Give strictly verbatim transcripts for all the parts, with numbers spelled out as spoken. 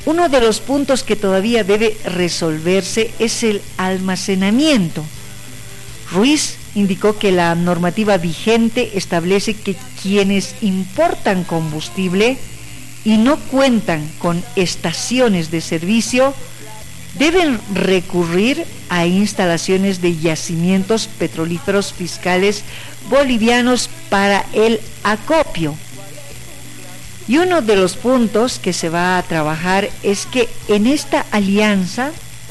Uno de los puntos que todavía debe resolverse es el almacenamiento. Ruiz indicó que la normativa vigente establece que quienes importan combustible y no cuentan con estaciones de servicio deben recurrir a instalaciones de yacimientos petrolíferos fiscales bolivianos para el acopio. Y uno de los puntos que se va a trabajar es que en esta alianza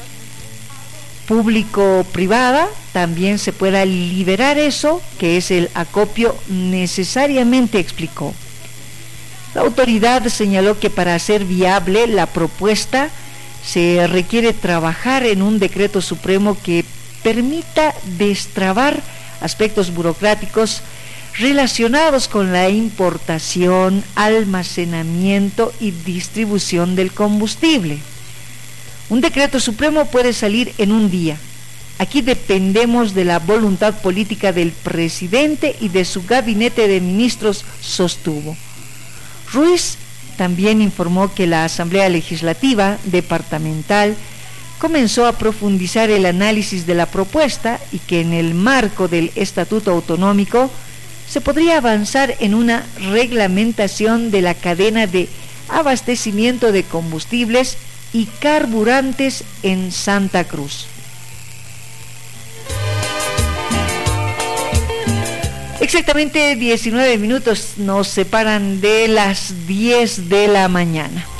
público-privada también se pueda liberar eso, que es el acopio necesariamente, explicó. La autoridad señaló que para hacer viable la propuesta se requiere trabajar en un decreto supremo que permita destrabar aspectos burocráticos relacionados con la importación, almacenamiento y distribución del combustible. Un decreto supremo puede salir en un día. Aquí dependemos de la voluntad política del presidente y de su gabinete de ministros, sostuvo. Ruiz también informó que la Asamblea Legislativa Departamental comenzó a profundizar el análisis de la propuesta y que en el marco del Estatuto Autonómico se podría avanzar en una reglamentación de la cadena de abastecimiento de combustibles y carburantes en Santa Cruz. Exactamente diecinueve minutos nos separan de las diez de la mañana.